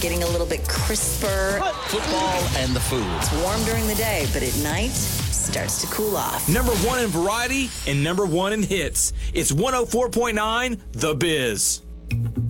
getting a little bit crisper. Football and the food. It's warm during the day, but at night, starts to cool off. Number one in variety and number one in hits. It's 104.9 The Biz.